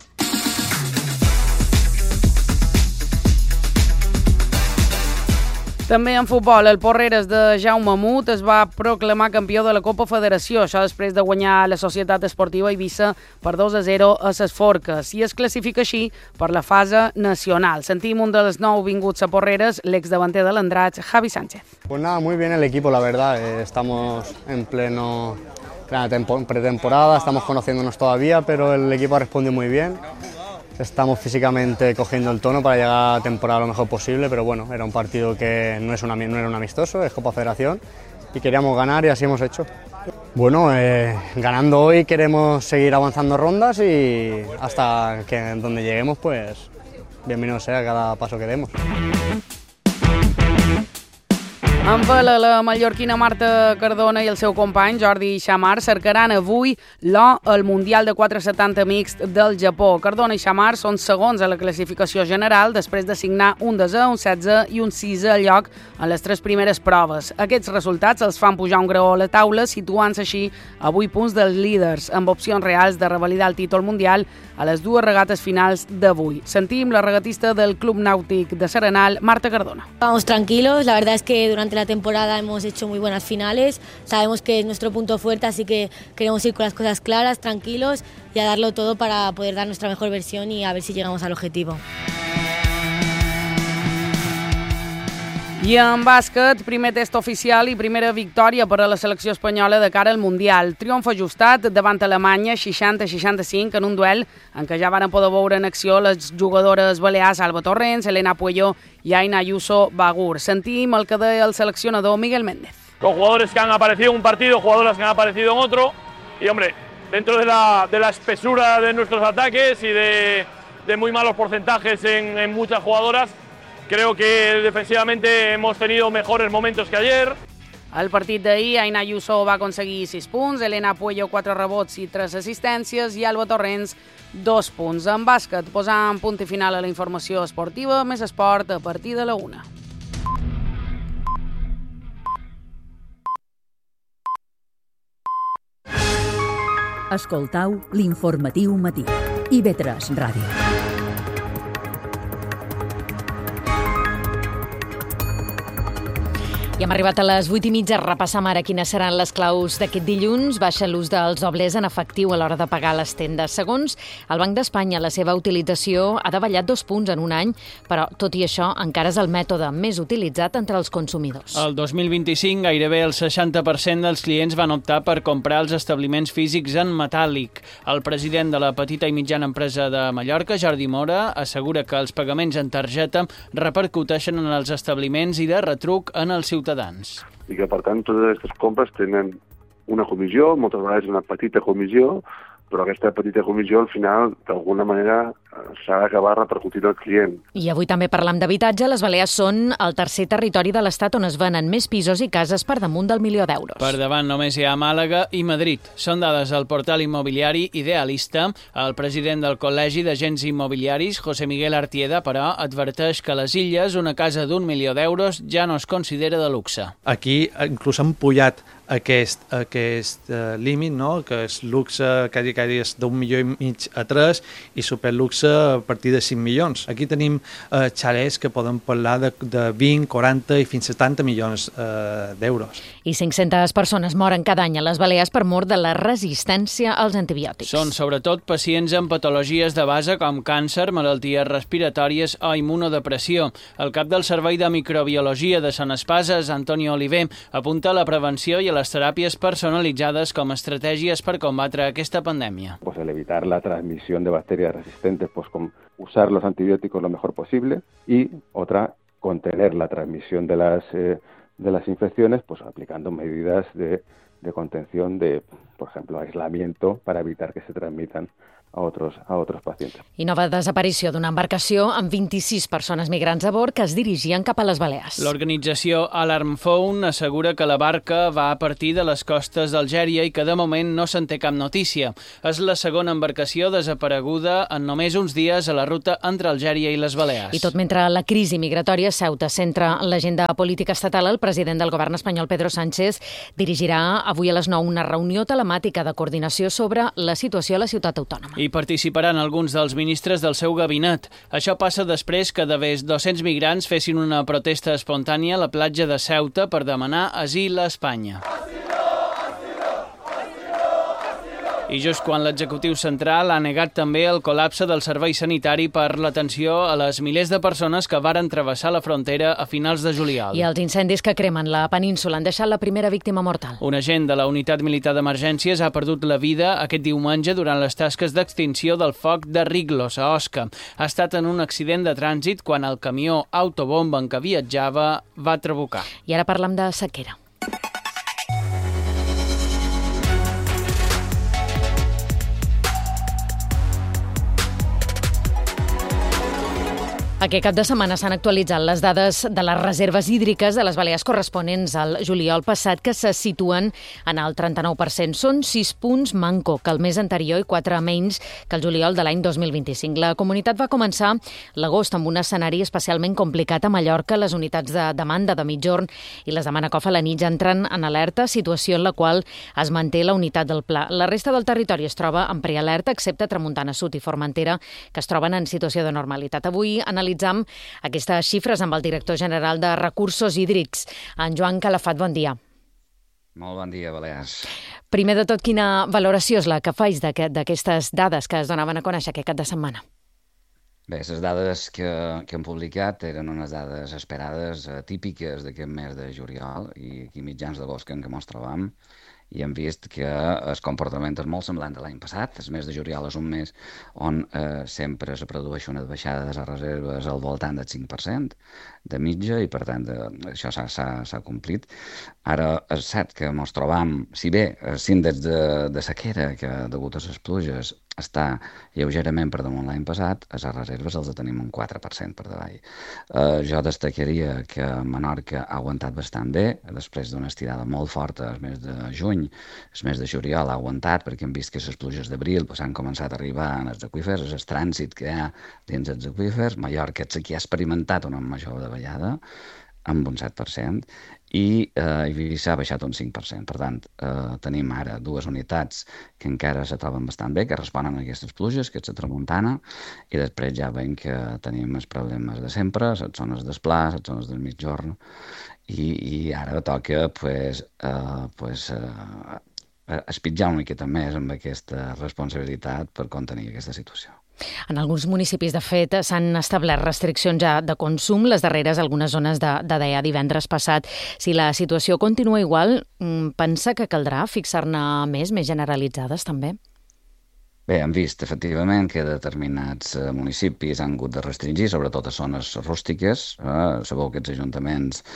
També en futbol, el Porreres de Jaume Mut es va proclamar campió de la Copa Federació, això després de guanyar la Societat Esportiva Eivissa per 2-0 a ses Forques, i es classifica així per la fase nacional. Sentim un dels nouvinguts a Porreres, l'exdavanter de l'Andratx, Javi Sánchez. Pues nada, muy bien el equipo, la verdad. Estamos en plena pretemporada, estamos conociéndonos todavía, pero el equipo ha respondido muy bien. Estamos físicamente cogiendo el tono para llegar a la temporada lo mejor posible, pero bueno, era un partido que no era un amistoso, es Copa Federación y queríamos ganar y así hemos hecho. Bueno, ganando hoy queremos seguir avanzando rondas y hasta que donde lleguemos, pues bienvenido sea cada paso que demos. En vela, la mallorquina Marta Cardona i el seu company Jordi Xamar cercaran avui l'or al Mundial de 470 mixt del Japó. Cardona i Xamar són segons a la classificació general després de signar un 10è, un 16è i un 6è lloc en les 3 primeres proves. Aquests resultats els fan pujar un graó a la taula, situant-se així a 8 punts dels líders, amb opcions reals de revalidar el títol mundial a les 2 regates finals d'avui. Sentim la regatista del Club Nàutic de Serenal, Marta Cardona. Vamos tranquilos, la verdad es que durante la temporada hemos hecho muy buenas finales, sabemos que es nuestro punto fuerte, así que queremos ir con las cosas claras, tranquilos y a darlo todo para poder dar nuestra mejor versión y a ver si llegamos al objetivo. I en bàsquet, primer test oficial i primera victòria per a la selecció espanyola de cara al Mundial. Triomf ajustat davant Alemanya, 60-65, en un duel en què ja van poder veure en acció les jugadores balears Alba Torrents, Elena Puello i Aina Ayuso Bagur. Sentim el que deia el seleccionador Miguel Méndez. Con jugadores que han aparecido en un partido, jugadoras que han aparecido en otro, y hombre, dentro de la espesura de nuestros ataques y de muy malos porcentajes en muchas jugadoras, creo que defensivamente hemos tenido mejores momentos que ayer. Al partit d'ahir, Aina Ayuso va aconseguir 6 punts, Elena Puello 4 rebots i 3 assistències i Alba Torrents 2 punts. En bàsquet, posant punt i final a la informació esportiva, més esport a partir de la 1. Escoltau l'informatiu matí. IB3 Ràdio. I hem arribat a les 8:30. Repassam ara quines seran les claus d'aquest dilluns. Baixa l'ús dels doblers en efectiu a l'hora de pagar les tendes. Segons el Banc d'Espanya, la seva utilització ha davallat 2 punts en un any, però tot i això encara és el mètode més utilitzat entre els consumidors. El 2025 gairebé el 60% dels clients van optar per comprar els establiments físics en metàl·lic. El president de la petita i mitjana empresa de Mallorca, Jordi Mora, assegura que els pagaments en targeta repercuteixen en els establiments i de retruc en els ciutadans. I que, per tant, totes aquestes compres tenen una comissió, moltes vegades una petita comissió, però aquesta petita comissió, al final, d'alguna manera, s'ha d'acabar repercutint al client. I avui també parlam d'habitatge. Les Balears són el tercer territori de l'Estat on es venen més pisos i cases per damunt del 1.000.000 d'euros. Per davant només hi ha Màlaga i Madrid. Són dades del portal immobiliari Idealista. El president del Col·legi d'Agents Immobiliaris, José Miguel Artieda, però, adverteix que a les Illes una casa d'1.000.000 d'euros ja no es considera de luxe. Aquí inclús han pujat aquest límit, no? Que és luxe que és d'1,5 milions a 3 i superluxe a partir de 5 milions. Aquí tenim xalets que poden parlar de 20, 40 i fins a 70 milions d'euros. I 500 persones moren cada any a les Balears per mort de la resistència als antibiòtics. Són sobretot pacients amb patologies de base com càncer, malalties respiratòries o immunodepressió. El cap del Servei de Microbiologia de Sant Espases, Antonio Oliver, apunta a la prevenció i a les teràpies personalitzades com a estratègies per combatre aquesta pandèmia. Pues el evitar la transmisión de bacterias resistentes, pues con usar los antibióticos lo mejor posible, y otra, contener la transmisión de las infecciones, pues aplicando medidas de contención de, por ejemplo, aislamiento para evitar que se transmitan a otros pacientes. I nova desaparició d'una embarcació amb 26 persones migrants a bord que es dirigien cap a les Balears. L'organització Alarm Phone assegura que la barca va a partir de les costes d'Algèria i que de moment no se'n té cap notícia. És la segona embarcació desapareguda en només uns dies a la ruta entre Algèria i les Balears. I tot mentre la crisi migratòria a Ceuta centra l'agenda política estatal, el president del govern espanyol, Pedro Sánchez, dirigirà avui a les 9 una reunió telemàtica de coordinació sobre la situació a la ciutat autònoma. Hi participaran alguns dels ministres del seu gabinet. Això passa després que d'haver 200 migrants fessin una protesta espontània a la platja de Ceuta per demanar asil a Espanya. I just quan l'executiu central ha negat també el col·lapse del servei sanitari per l'atenció a les milers de persones que varen travessar la frontera a finals de juliol. I els incendis que cremen la península han deixat la primera víctima mortal. Un agent de la Unitat Militar d'Emergències ha perdut la vida aquest diumenge durant les tasques d'extinció del foc de Riglos, a Osca. Ha estat en un accident de trànsit quan el camió autobomba en què viatjava va trabucar. I ara parlem de sequera. Aquest cap de setmana s'han actualitzat les dades de les reserves hídriques de les Balears corresponents al juliol passat, que se situen en el 39%. Són 6 punts manco que el mes anterior i 4 menys que el juliol de l'any 2025. La comunitat va començar l'agost amb un escenari especialment complicat a Mallorca. Les unitats de demanda de mitjorn i les de Manacor a la nit ja entren en alerta, situació en la qual es manté la unitat del pla. La resta del territori es troba en prealerta, excepte Tramuntana Sud i Formentera, que es troben en situació de normalitat. Avui analitzam aquestes xifres amb el director general de Recursos Hídrics, en Joan Calafat. Bon dia. Molt bon dia, Balears. Primer de tot, quina valoració és la que faig d'aquestes dades que es donaven a conèixer aquest cap de setmana? Bé, les dades que hem publicat eren unes dades esperades, típiques d'aquest mes de juliol i aquí mitjans d'agost en què ens trobam, i hem vist que el comportament és molt semblant de l'any passat. El mes de juliol és un mes on sempre se produeix una baixada de les reserves al voltant del 5% de mitja i, per tant, això s'ha complit. Ara és cert que ens trobam, si bé els índexs de sequera, que degut a les pluges està lleugerament per damunt l'any passat, a les reserves els tenim un 4% per davall. Jo destacaria que Menorca ha aguantat bastant bé, després d'una estirada molt forta el mes de juny. El mes de juliol ha aguantat perquè hem vist que les pluges d'abril han començat a arribar en els aqüífers, el trànsit que hi ha dins els aqüífers. Mallorca aquí ha experimentat una major davallada amb un 7%, i Eivissa ha baixat un 5%. Per tant, tenim ara dues unitats que encara se troben bastant bé, que responen a aquestes pluges, que és la Tramuntana, i després ja veiem que tenim els problemes de sempre, les zones d'esplà, les zones del mitjorn, i ara toca espitjar una miqueta més amb aquesta responsabilitat per contenir aquesta situació. En alguns municipis, de fet, s'han establert restriccions ja de consum, les darreres algunes zones de Deià divendres passat. Si la situació continua igual, pensa que caldrà fixar-ne més generalitzades també? Bé, hem vist, efectivament, que determinats municipis han hagut de restringir, sobretot a zones rústiques. Sabeu que els ajuntaments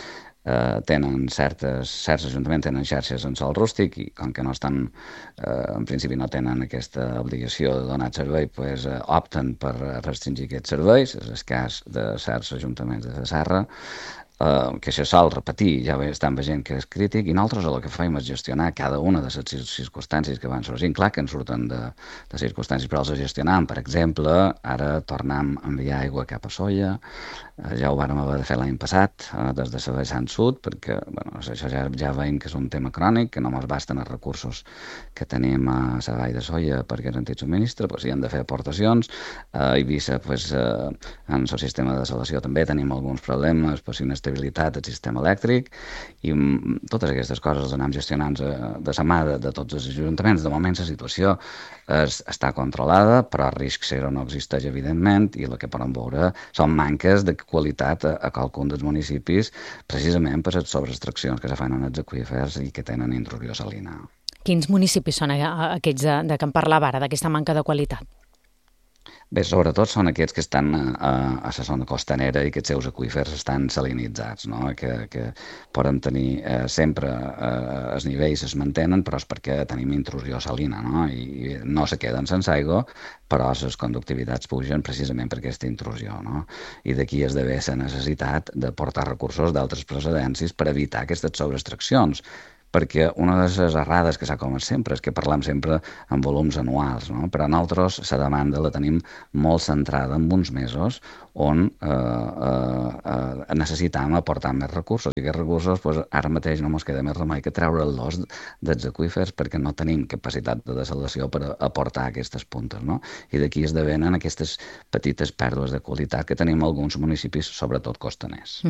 certs ajuntaments tenen xarxes en sòl rústic i com que no estan, en principi no tenen aquesta obligació de donar servei, opten per restringir aquests serveis. És el cas de certs ajuntaments de la Serra, que això sol repetir, ja estan veient que és crític, i nosaltres el que fem és gestionar cada una de les circumstàncies que van sorgint. Clar que en surten de circumstàncies, però els gestionam. Per exemple, ara tornem a enviar aigua cap a Solla, ja ho vàrem haver de fer l'any passat, des de la vessant sud, perquè això ja veiem que és un tema crònic, que no ens basten els recursos que tenim a la vall de Solla per garantir el subministre, hi hem de fer aportacions. A Eivissa, en el sistema de desalació també tenim alguns problemes, inestabilitat del sistema elèctric, i totes aquestes coses les anem gestionant de la mà de tots els ajuntaments. De moment la situació està controlada, però el risc zero no existeix, evidentment, i el que podem veure són manques de qualitat a qualcun dels municipis, precisament per les sobreextraccions que se fan en els aqüífers i que tenen intrusió salina. Quins municipis són aquests de què en parlava ara, d'aquesta manca de qualitat? Bé, sobretot són aquests que estan a la zona costanera i que els seus aqüífers estan salinitzats, no? Que poden tenir sempre els nivells es mantenen, però és perquè tenim intrusió salina, no? I no se queden sense aigua, però les conductivitats pugen precisament per aquesta intrusió, no? I d'aquí es d'haver la necessitat de portar recursos d'altres procedències per evitar aquestes sobreextraccions. Perquè una de les errades que s'ha comès sempre és que parlem sempre en volums anuals, no? Però nosaltres la demanda la tenim molt centrada en uns mesos on necessitam aportar més recursos. I aquests recursos ara mateix no ens queda més remei que treure'ls dels aqüífers perquè no tenim capacitat de desalació per aportar aquestes puntes, no? I d'aquí es devenen aquestes petites pèrdues de qualitat que tenim alguns municipis, sobretot costaners.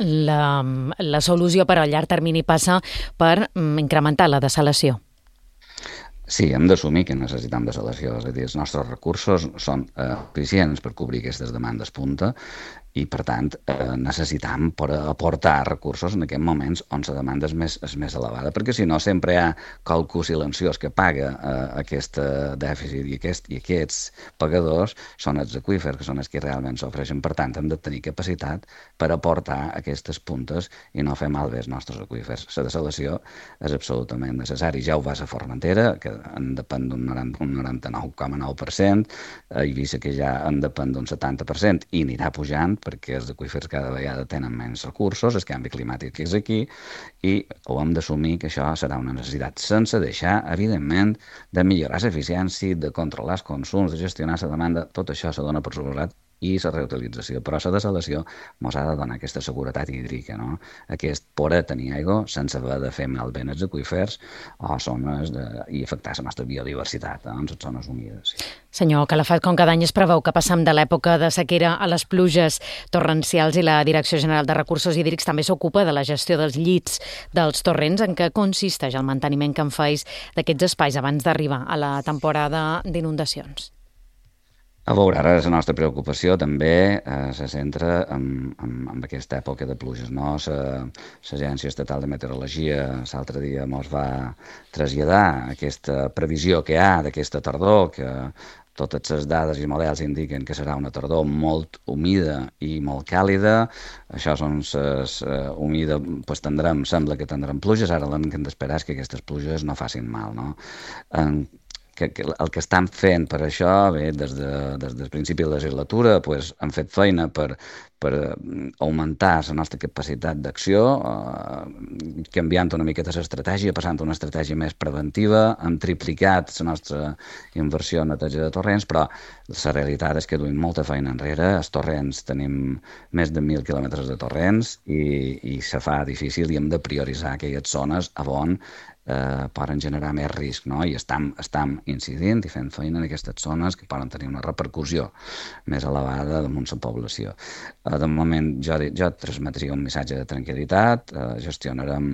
La solució per a llarg termini passa per incrementar la desalació. Sí, hem d'assumir que necessitem desalació, és a dir, els nostres recursos són suficients per cobrir aquestes demandes punta i, per tant, necessitam aportar recursos en aquests moments on la demanda és més elevada, perquè si no sempre hi ha qualcú silenciós que paga aquest dèficit i aquests pagadors són els aqüífers, que són els que realment s'ofereixen. Per tant, hem de tenir capacitat per aportar aquestes puntes i no fer malbé els nostres aqüífers. La desalació és absolutament necessari. Ja ho va a Formentera, que en depèn d'un 99,9%, a Eivissa que ja en depèn d'un 70% i anirà pujant perquè els aqüífers cada vegada tenen menys recursos, el canvi climàtic és aquí i ho hem d'assumir que això serà una necessitat sense deixar, evidentment, de millorar l'eficiència, de controlar els consums, de gestionar la demanda, tot això se dona per suposat i la reutilització, però la desalació ens ha de donar aquesta seguretat hídrica, no? Aquest poder tenir aigua sense haver de fer malbé els aqüífers o zones i afectar la nostra biodiversitat en les zones humides. Senyor Calafat, com cada any es preveu que passem de l'època de sequera a les pluges torrencials i la Direcció General de Recursos Hídrics també s'ocupa de la gestió dels llits dels torrents. En què consisteix el manteniment que en feis d'aquests espais abans d'arribar a la temporada d'inundacions? A veure, ara la nostra preocupació també se centra en aquesta època de pluges, no? L'Agència Estatal de Meteorologia l'altre dia ens va traslladar aquesta previsió que hi ha d'aquesta tardor, que totes les dades i models indiquen que serà una tardor molt humida i molt càlida. Això són humida, doncs sembla que tindrem pluges, ara el que hem d'esperar és que aquestes pluges no facin mal, no? El que estan fent per això, bé, des del principi de la legislatura, han fet feina per augmentar la nostra capacitat d'acció, canviant una miqueta l'estratègia, passant a una estratègia més preventiva, hem triplicat la nostra inversió en neteja de torrents, però la realitat és que duim molta feina enrere. Els torrents tenim més de 1.000 quilòmetres de torrents i se fa difícil i hem de prioritzar aquelles zones on poden generar més risc, no? I estem incidint i fent feina en aquestes zones que poden tenir una repercussió més elevada damunt la població. De moment jo transmetria un missatge de tranquil·litat, gestionarem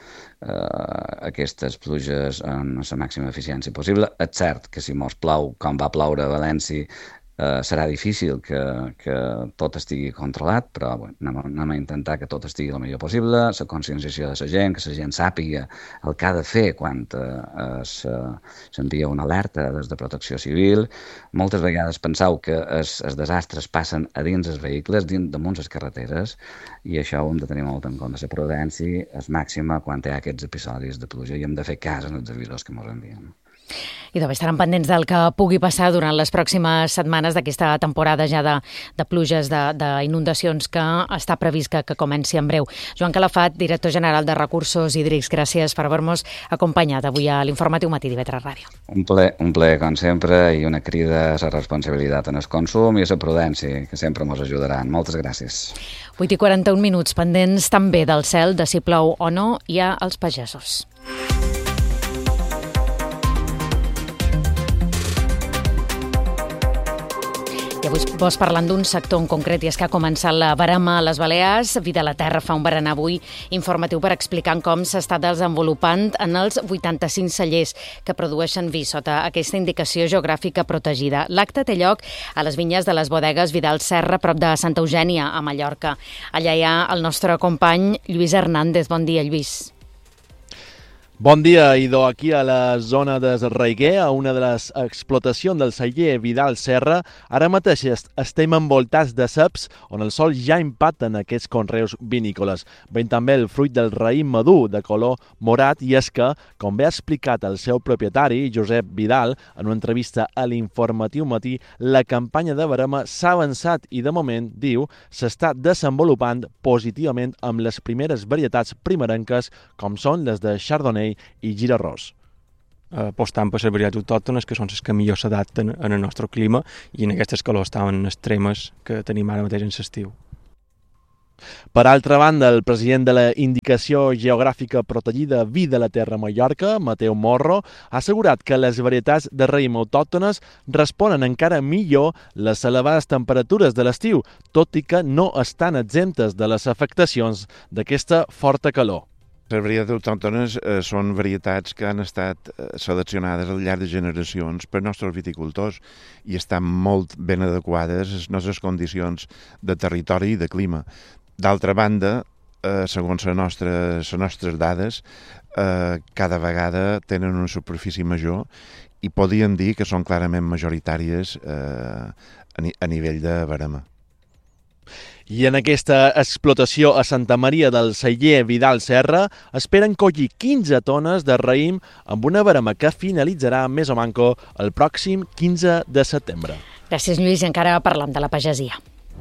aquestes pluges en la màxima eficiència possible. És cert que si mos plou, com va ploure a València, serà difícil que tot estigui controlat, però anem a intentar que tot estigui el millor possible, la conscienciació de la gent, que la gent sàpiga el que ha de fer quan s'envia una alerta des de Protecció Civil. Moltes vegades penseu que els desastres passen a dins els vehicles, damunt les carreteres, i això ho hem de tenir molt en compte. La prudència és màxima quan hi ha aquests episodis de pluja i hem de fer cas als avisos que ens envien. I també estaran pendents del que pugui passar durant les pròximes setmanes d'aquesta temporada ja de pluges, d'inundacions que està previst que comenci en breu. Joan Calafat, director general de Recursos Hídrics, gràcies per haver-nos acompanyat avui a l'Informatiu Matí d'IV3 Ràdio. Un plaer, com sempre, i una crida a la responsabilitat en el consum i a la prudència, que sempre ens ajudaran. Moltes gràcies. 8:41, pendents també del cel, de si plou o no, hi ha els pagesos. I avui vos parlant d'un sector en concret, i és que ha començat la verema a les Balears. Vida a la Terra fa un berenar avui informatiu per explicar com s'està desenvolupant en els 85 cellers que produeixen vi sota aquesta indicació geogràfica protegida. L'acte té lloc a les vinyes de les bodegues Vidal Serra, prop de Santa Eugènia, a Mallorca. Allà hi ha el nostre company Lluís Hernández. Bon dia, Lluís. Bon dia, idò aquí a la zona de Reiguer, a una de les explotacions del celler Vidal Serra. Ara mateix estem envoltats de ceps on el sol ja impacta en aquests conreus vinícoles. Ven també el fruit del raïm madur de color morat, i és que, com bé ha explicat el seu propietari, Josep Vidal, en una entrevista a l'Informatiu Matí, la campanya de verema s'ha avançat i de moment, diu, s'està desenvolupant positivament amb les primeres varietats primerenques com són les de Chardonnay i Girarrós. Apostant per les varietats autòctones, que són les que millor s'adapten en el nostre clima i en aquestes calors tan extremes que tenim ara mateix en l'estiu. Per altra banda, el president de la Indicació Geogràfica Protegida Vi de la Terra Mallorca, Mateu Morro, ha assegurat que les varietats de raïm autòctones responen encara millor les elevades temperatures de l'estiu, tot i que no estan exemptes de les afectacions d'aquesta forta calor. Les varietats autòctones són varietats que han estat seleccionades al llarg de generacions per nostres viticultors i estan molt ben adequades a les nostres condicions de territori i de clima. D'altra banda, segons les nostres dades, cada vegada tenen una superfície major i podríem dir que són clarament majoritàries a nivell de verema. I en aquesta explotació a Santa Maria del Celler Vidal Serra esperen collir 15 tones de raïm amb una barema que finalitzarà més o manco el pròxim 15 de setembre. Gràcies, Lluís. I encara parlem de la pagesia.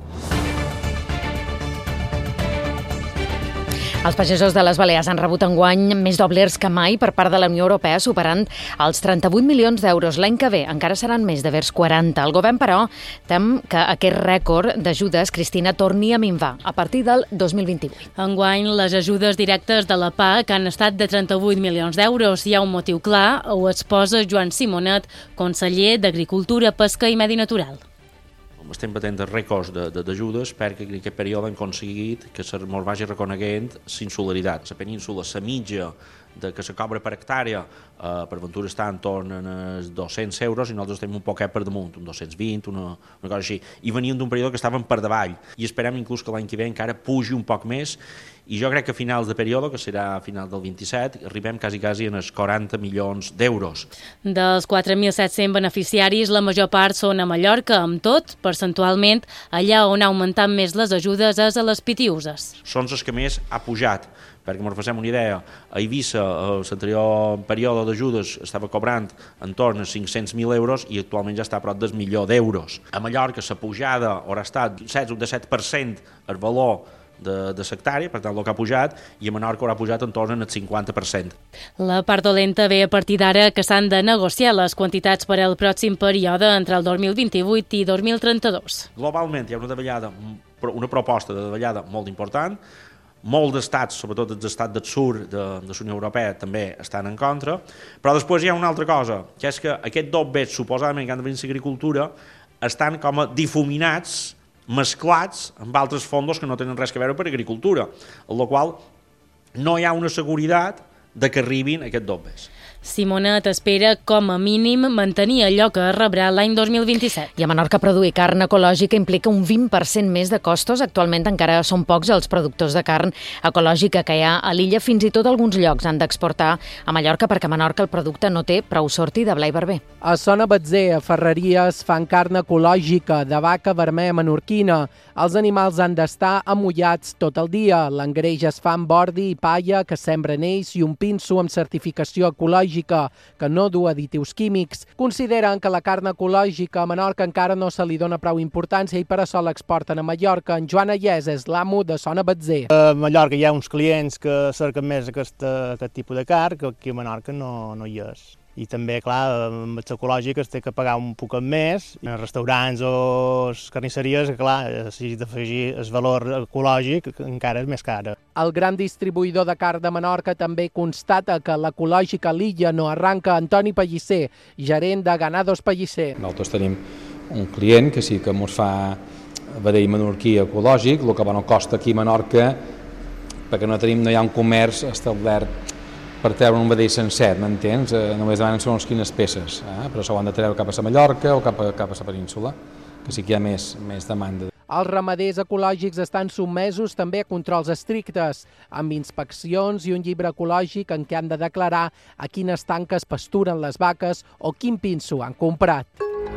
Els pagesos de les Balears han rebut enguany més doblers que mai per part de la Unió Europea, superant els 38 milions d'euros. L'any que ve encara seran més de vers 40. El govern, però, tem que aquest rècord d'ajudes, Cristina, torni a minvar a partir del 2028. Enguany, les ajudes directes de la PAC han estat de 38 milions d'euros. Hi ha un motiu clar, ho exposa Joan Simonet, conseller d'Agricultura, Pesca i Medi Natural. Estem batent rècords d'ajudes perquè en aquest període hem aconseguit que ens vagi reconeguent l'insularitat. La península, la mitja que se cobra per hectàrea, per Ventura està en torn als 200 euros i nosaltres estem un poquet per damunt, un 220, una cosa així. I veníem d'un període que estàvem per davall i esperem inclús que l'any que ve encara pugi un poc més i jo crec que a finals de període, que serà a final del 27, arribem quasi als 40 milions d'euros. Dels 4.700 beneficiaris, la major part són a Mallorca. Amb tot, percentualment, allà on ha augmentat més les ajudes és a les Pitiüses. Són els que més ha pujat, perquè ens facem una idea, a Eivissa, a l'anterior període d'ajudes, estava cobrant en torn a 500.000 euros i actualment ja està a prop del milió d'euros. A Mallorca, la pujada haurà estat un 7% el valor de l'hectàrea, per tant el que ha pujat, i a Menorca haurà pujat en torn al 50%. La part dolenta ve a partir d'ara que s'han de negociar les quantitats per al pròxim període entre el 2028 i 2032. Globalment hi ha una proposta de davallada molt important. Molts estats, sobretot els estats del sud de la Unió Europea, també estan en contra, però després hi ha una altra cosa, que és que aquests dos bets, suposadament, que han de venir a l'agricultura, estan com a difuminats, mesclats amb altres fondos que no tenen res a veure per agricultura, amb la qual no hi ha una seguretat de que arribin aquests dobles. Simonet espera, com a mínim, mantenir allò que rebrà l'any 2027. I a Menorca produir carn ecològica implica un 20% més de costos. Actualment encara són pocs els productors de carn ecològica que hi ha a l'illa. Fins i tot alguns llocs han d'exportar a Mallorca perquè a Menorca el producte no té prou sortida. Blai Barber. A Sona Batzer, a Ferreries, fan carn ecològica de vaca vermella menorquina. Els animals han d'estar amullats tot el dia. L'engreix es fa amb ordi i palla que sembren ells i un pinso amb certificació ecològica que no du additius químics. Consideren que la carn ecològica a Menorca encara no se li dona prou importància i per això l'exporten a Mallorca. En Joan Ayés és l'amo de Sona Batzer. A Mallorca hi ha uns clients que cerquen més aquest tipus de carn, que aquí a Menorca no hi és. I també, clar, amb els ecològics es té que pagar un poc més. En restaurants o carnisseries, clar, si has d'afegir el valor ecològic, encara és més cara. El gran distribuïdor de carn de Menorca també constata que l'ecològica a l'illa no arranca. Antoni Pellicer, gerent de Ganados Pellicer. Nosaltres tenim un client que sí que ens fa vedell menorquí ecològic, el que no costa aquí a Menorca, perquè no hi ha un comerç establert per treure un vedell sencer, m'entens? Només demanen segons quines peces, però s'ho han de treure cap a la Mallorca o cap a la península, que sí que hi ha més demanda. Els ramaders ecològics estan sotmesos també a controls estrictes, amb inspeccions i un llibre ecològic en què han de declarar a quines tanques pasturen les vaques o quin pinso han comprat.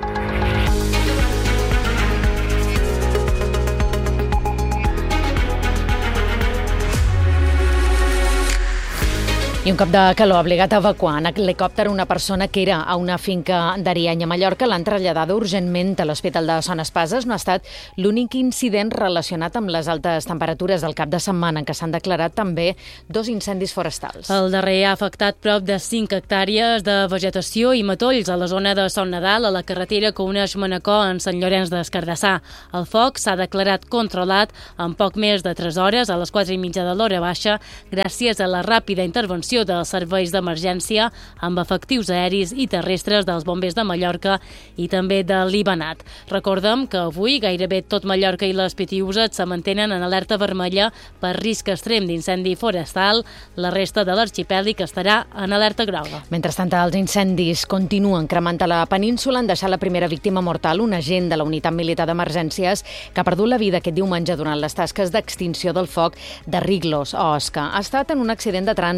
I un cop de calor ha obligat a evacuar en helicòpter una persona que era a una finca d'Ariany a Mallorca. L'han traslladada urgentment a l'hospital de Son Espases. No ha estat l'únic incident relacionat amb les altes temperatures del cap de setmana, en què s'han declarat també 2 incendis forestals. El darrer ha afectat prop de 5 hectàrees de vegetació i matolls a la zona de Son Nadal, a la carretera que uneix Manacor en Sant Llorenç d'Escardassar. El foc s'ha declarat controlat en poc més de 3 hores, a les 4:30 de l'hora baixa, gràcies a la ràpida intervenció dels serveis d'emergència amb efectius aeris i terrestres dels bombers de Mallorca i també de l'Ibanat. Recordem que avui gairebé tot Mallorca i les Pitiüses se mantenen en alerta vermella per risc extrem d'incendi forestal. La resta de l'arxipèlic estarà en alerta groga. Mentrestant, els incendis continuen cremant a la península. Han deixat la primera víctima mortal, un agent de la unitat militar d'emergències que ha perdut la vida aquest diumenge durant les tasques d'extinció del foc de Riglos, a Osca. Ha estat en un accident de trànsit.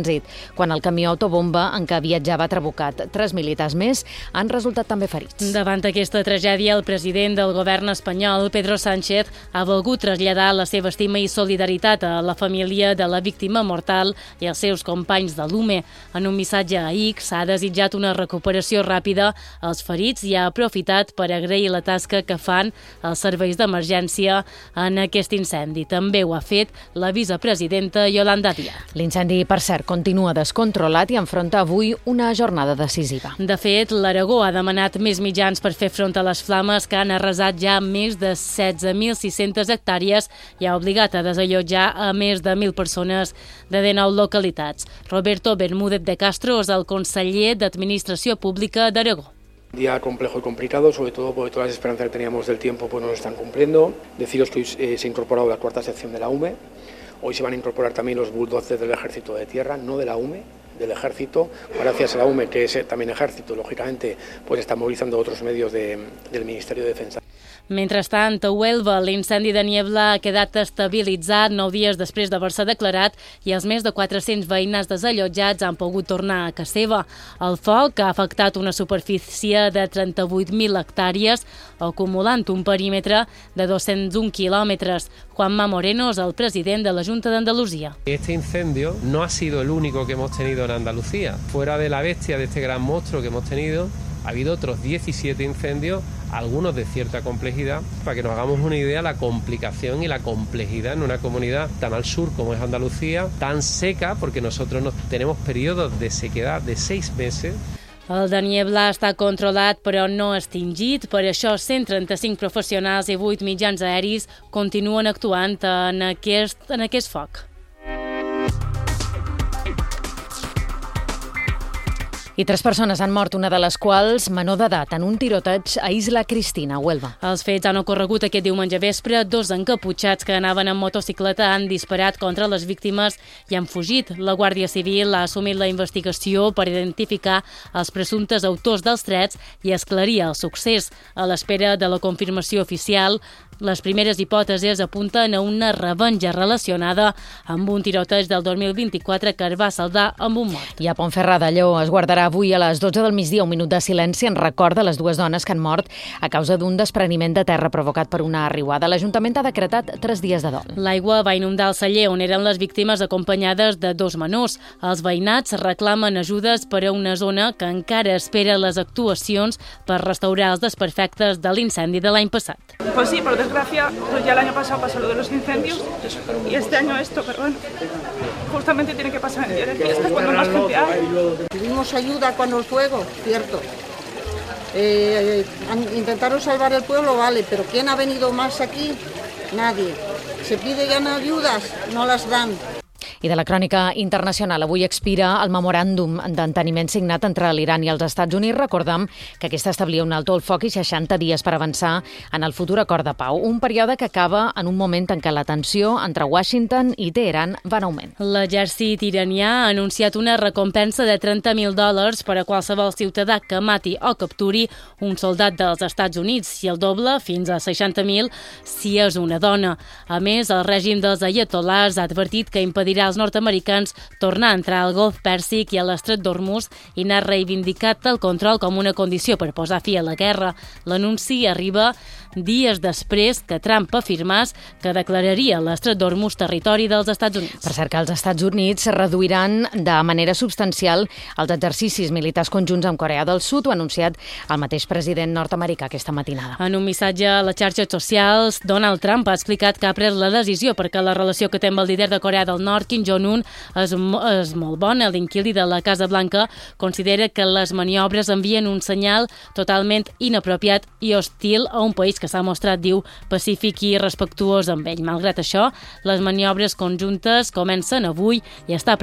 quan el camió autobomba en què viatjava ha trabucat. 3 militars més han resultat també ferits. Davant aquesta tragèdia, el president del govern espanyol, Pedro Sánchez, ha volgut traslladar la seva estima i solidaritat a la família de la víctima mortal i als seus companys de l'UME. En un missatge a X ha desitjat una recuperació ràpida als ferits i ha aprofitat per agrair la tasca que fan els serveis d'emergència en aquest incendi. També ho ha fet la vicepresidenta Yolanda Díaz. L'incendi, per cert, continua descontrolat i enfronta avui una jornada decisiva. De fet, l'Aragó ha demanat més mitjans per fer front a les flames que han arrasat ja més de 16.600 hectàrees i ha obligat a desallotjar a més de 1.000 persones de 19 localitats. Roberto Bermúdez de Castro és el conseller d'Administració Pública d'Aragó. Día complejo y complicado, sobre todo porque todas las esperanzas que teníamos del tiempo pues no se están cumpliendo. Deciros que hoy se ha incorporado la 4ª sección de la UME. Hoy se van a incorporar también los bulldozers del Ejército de Tierra, no de la UME, del Ejército. Gracias a la UME, que es también Ejército, lógicamente, pues está movilizando otros medios del Ministerio de Defensa. Mentrestant, a Huelva, l'incendi de Niebla ha quedat estabilitzat 9 dies després d'haver-se declarat i els més de 400 veïnats desallotjats han pogut tornar a casa seva. El foc ha afectat una superfície de 38.000 hectàrees, acumulant un perímetre de 201 quilòmetres. Juanma Moreno és el president de la Junta d'Andalusia. Este incendio no ha sido el único que hemos tenido en Andalucía. Fuera de la bestia de este gran monstruo que hemos tenido, ha habido otros 17 incendios, algunos de cierta complejidad. Para que nos hagamos una idea, la complicación y la complejidad en una comunidad tan al sur como es Andalucía, tan seca, porque nosotros tenemos periodos de sequedad de 6 meses. El de Niebla està controlat però no extingit. Per això 135 professionals i 8 mitjans aeris continuen actuant en aquest foc. I 3 persones han mort, una de les quals menor d'edat, en un tiroteig a Isla Cristina, a Huelva. Els fets han ocorregut aquest diumenge vespre. 2 encaputxats que anaven en motocicleta han disparat contra les víctimes i han fugit. La Guàrdia Civil ha assumit la investigació per identificar els presumptes autors dels trets i esclarir el succés. A l'espera de la confirmació oficial, les primeres hipòtesis apunten a una revenja relacionada amb un tiroteig del 2024 que es va saldar amb un mort. I a Pontferrada, Lleó, es guardarà avui a les 12 del migdia un minut de silenci en record de les 2 dones que han mort a causa d'un despreniment de terra provocat per una riuada. L'Ajuntament ha decretat 3 dies de dol. L'aigua va inundar el celler on eren les víctimes acompanyades de 2 menors. Els veïnats reclamen ajudes per a una zona que encara espera les actuacions per restaurar els desperfectes de l'incendi de l'any passat. Pues sí, por desgracia, pues ya el año pasado pasó lo de los incendios y este año esto, pero bueno, justamente tiene que pasar en día de fiesta cuando más gente hay. Pedimos ayuda con el fuego, cierto. Intentaron salvar el pueblo, vale, pero ¿quién ha venido más aquí? Nadie. Se piden ayudas, no las dan. I de la crònica internacional, avui expira el memoràndum d'enteniment signat entre l'Iran i els Estats Units. Recordem que aquesta establia un alto al foc i 60 dies per avançar en el futur acord de pau, un període que acaba en un moment en què la tensió entre Washington i Teheran va en augment. L'exèrcit iranià ha anunciat una recompensa de $30.000 per a qualsevol ciutadà que mati o capturi un soldat dels Estats Units i el doble, fins a 60.000, si és una dona. A més, el règim dels ayatollahs ha advertit que impedirà als nord-americans tornar a entrar al Golf Pèrsic i a l'Estret d'Hormuz i n'ha reivindicat el control com una condició per posar fi a la guerra. L'anunci arriba dies després que Trump afirmés que declararia l'Estret d'Hormuz territori dels Estats Units. Per cert, que els Estats Units reduiran de manera substancial els exercicis militars conjunts amb Corea del Sud, ho ha anunciat el mateix president nord-americà aquesta matinada. En un missatge a les xarxes socials, Donald Trump ha explicat que ha pres la decisió perquè la relació que té amb el líder de Corea del Nord, Kim Jong-un, és molt bona. L'inquili de la Casa Blanca considera que les maniobres envien un senyal totalment inapropiat i hostil a un país que s'ha mostrat, diu, pacífic i respectuós amb ell. Malgrat això, les maniobres conjuntes comencen avui i està